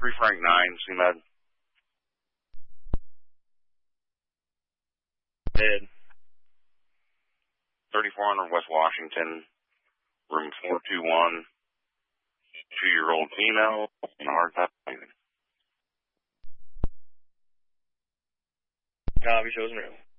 3 Frank 9, CMed. Dead. 3400 West Washington, room 421, 2-year-old female, and a hard top. Copy, shows new.